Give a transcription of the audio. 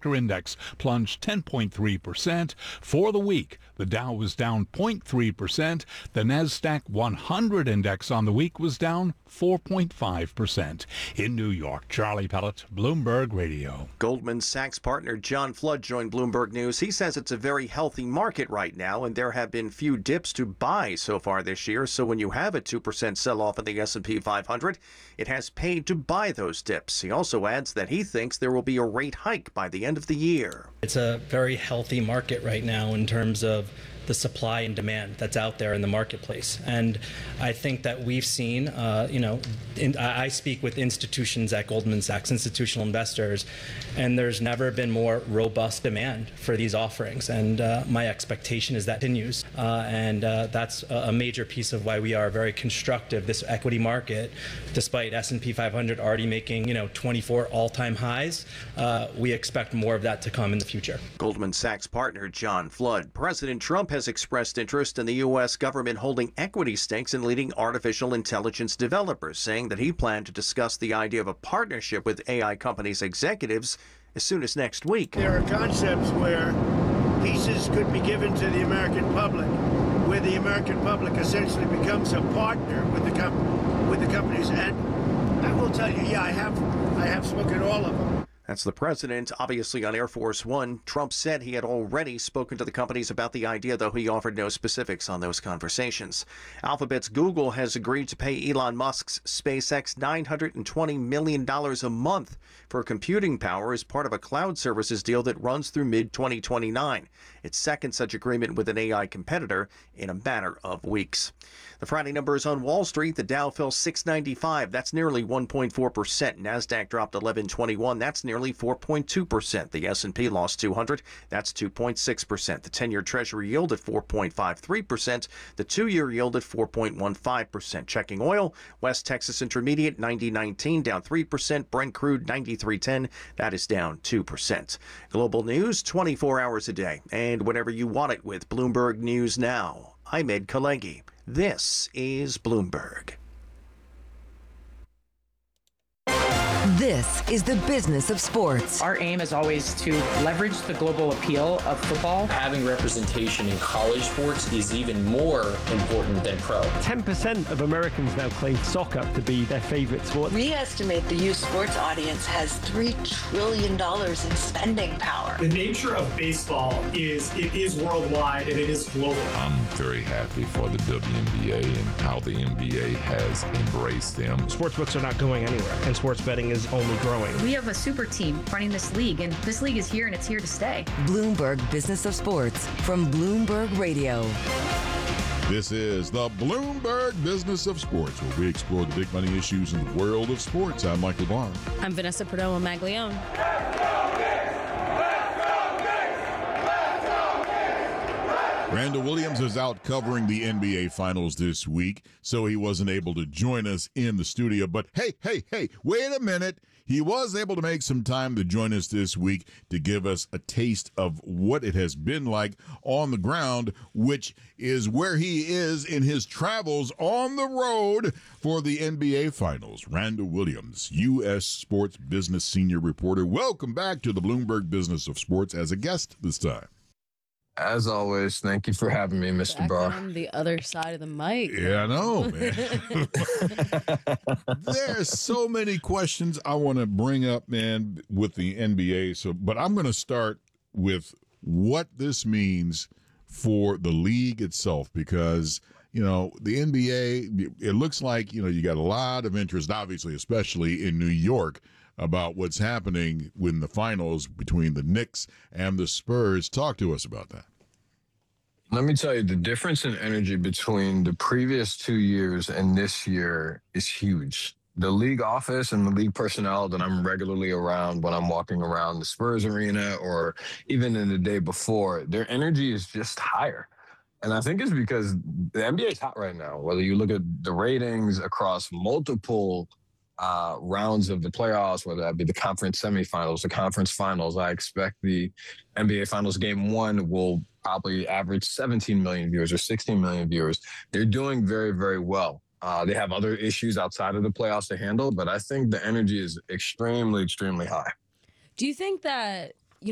Semiconductor Index plunged 10.3%. For the week, the Dow was down 0.3%. The Nasdaq 100 Index on the week was down 4.5%. In New York, Charlie Pellet, Bloomberg Radio. Goldman Sachs partner John Flood joined Bloomberg News. He says it's a very healthy market right now, and there have been few dips to buy so far this year. So when you have a 2% sell-off in the S&P 500, it has paid to buy those dips. He also adds that he thinks there will be a rate hike by the end of the year. It's a very healthy market right now in terms of the supply and demand that's out there in the marketplace. And I think that we've seen, I speak with institutions at Goldman Sachs, institutional investors, and there's never been more robust demand for these offerings. And my expectation is that continues. That's a major piece of why we are very constructive, this equity market, despite S&P 500 already making, 24 all-time highs. We expect more of that to come in the future. Goldman Sachs partner John Flood. President Trump has expressed interest in the U.S. government holding equity stakes in leading artificial intelligence developers, saying that he planned to discuss the idea of a partnership with AI companies' executives as soon as next week. There are concepts where pieces could be given to the American public, where the American public essentially becomes a partner with the companies. And I will tell you, I have spoken to all of them. That's the president, obviously on Air Force One. Trump said he had already spoken to the companies about the idea, though he offered no specifics on those conversations. Alphabet's Google has agreed to pay Elon Musk's SpaceX $920 million a month for computing power as part of a cloud services deal that runs through mid-2029. Its second such agreement with an AI competitor in a matter of weeks. The Friday numbers on Wall Street, the Dow fell 695. That's nearly 1.4%. NASDAQ dropped 1121. That's nearly 4.2%. The S&P lost 200. That's 2.6%. The 10-year Treasury yield at 4.53%. The 2-year yield at 4.15%. Checking oil, West Texas Intermediate 90.19, down 3%. Brent crude 93.10. That is down 2%. Global news 24 hours a day and whenever you want it with Bloomberg News Now. I'm Ed Kalegi. This is Bloomberg. This is the business of sports. Our aim is always to leverage the global appeal of football. Having representation in college sports is even more important than pro. 10% of Americans now claim soccer to be their favorite sport. We estimate the youth sports audience has $3 trillion in spending power. The nature of baseball is it is worldwide and it is global. I'm very happy for the WNBA and how the NBA has embraced them. Sportsbooks are not going anywhere, and sports betting is only growing. We have a super team running this league, and this league is here and it's here to stay. Bloomberg Business of Sports from Bloomberg Radio. This is the Bloomberg Business of Sports, where we explore the big money issues in the world of sports. I'm Michael Barr. I'm Vanessa Perdomo-Maglione. Randall Williams is out covering the NBA Finals this week, so he wasn't able to join us in the studio. But hey, wait a minute. He was able to make some time to join us this week to give us a taste of what it has been like on the ground, which is where he is in his travels on the road for the NBA Finals. Randall Williams, U.S. Sports Business Senior Reporter. Welcome back to the Bloomberg Business of Sports as a guest this time. As always, thank you for having me, Mr. Barr. On the other side of the mic. Yeah, I know, man. There's so many questions I want to bring up, man, with the NBA. But I'm going to start with what this means for the league itself, because, the NBA, it looks like, you got a lot of interest, obviously, especially in New York, about what's happening in the finals between the Knicks and the Spurs. Talk to us about that. Let me tell you, the difference in energy between the previous 2 years and this year is huge. The league office and the league personnel that I'm regularly around when I'm walking around the Spurs arena or even in the day before, their energy is just higher. And I think it's because the NBA is hot right now. Whether you look at the ratings across multiple rounds of the playoffs, whether that be the conference semifinals, the conference finals. I expect the NBA Finals Game 1 will probably average 17 million viewers or 16 million viewers. They're doing very, very well. They have other issues outside of the playoffs to handle, but I think the energy is extremely, extremely high. Do you think that